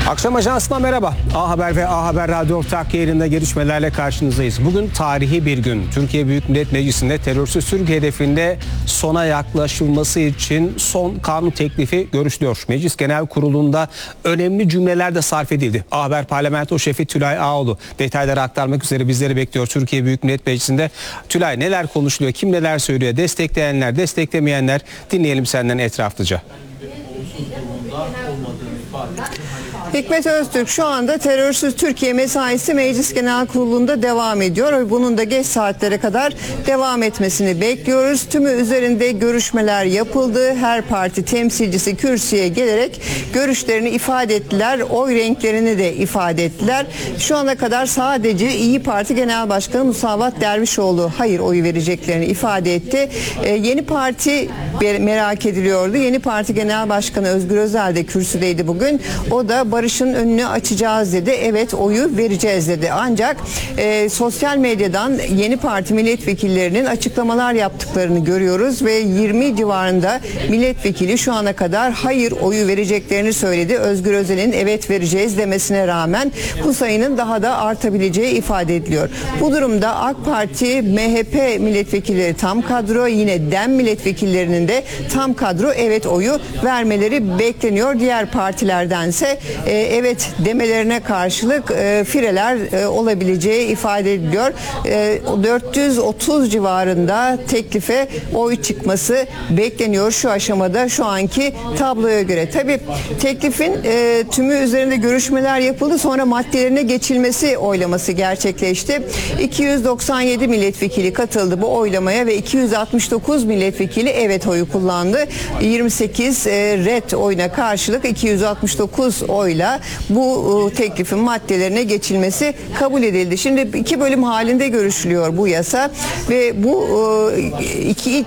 Akşam Ajansı'na merhaba. A Haber ve A Haber Radyo ortak yayınında gelişmelerle karşınızdayız. Bugün tarihi bir gün. Türkiye Büyük Millet Meclisi'nde terörsüz Türkiye hedefinde sona yaklaşılması için son kanun teklifi görüşülüyor. Meclis Genel Kurulu'nda önemli cümleler de sarf edildi. A Haber Parlamento Şefi Tülay Ağoğlu detayları aktarmak üzere bizleri bekliyor Türkiye Büyük Millet Meclisi'nde. Tülay, neler konuşuluyor, kim neler söylüyor, destekleyenler, desteklemeyenler, dinleyelim senden etraflıca. Hikmet Öztürk, şu anda terörsüz Türkiye mesaisi Meclis Genel Kurulu'nda devam ediyor. Bunun da geç saatlere kadar devam etmesini bekliyoruz. Tümü üzerinde görüşmeler yapıldı. Her parti temsilcisi kürsüye gelerek görüşlerini ifade ettiler. Oy renklerini de ifade ettiler. Şu ana kadar sadece İYİ Parti Genel Başkanı Musavat Dervişoğlu hayır oyu vereceklerini ifade etti. Yeni Parti merak ediliyordu. Yeni Parti Genel Başkanı Özgür Özel de kürsüdeydi bugün. O da barışın önünü açacağız dedi. Evet, oyu vereceğiz dedi. Ancak sosyal medyadan Yeni Parti milletvekillerinin açıklamalar yaptıklarını görüyoruz ve 20 civarında milletvekili şu ana kadar hayır oyu vereceklerini söyledi. Özgür Özel'in evet vereceğiz demesine rağmen bu sayının daha da artabileceği ifade ediliyor. Bu durumda AK Parti, MHP milletvekilleri tam kadro, yine DEM milletvekillerinin de tam kadro evet oyu vermeleri bekleniyor. Diğer partilerdense evet demelerine karşılık fireler olabileceği ifade ediliyor. 430 civarında teklife oy çıkması bekleniyor şu aşamada, şu anki tabloya göre. Tabii teklifin tümü üzerinde görüşmeler yapıldı. Sonra maddelerine geçilmesi oylaması gerçekleşti. 297 milletvekili katıldı bu oylamaya ve 269 milletvekili evet oyu kullandı. 28 red oyuna karşılık 269 oyla bu teklifin maddelerine geçilmesi kabul edildi. Şimdi iki bölüm halinde görüşülüyor bu yasa ve bu ilk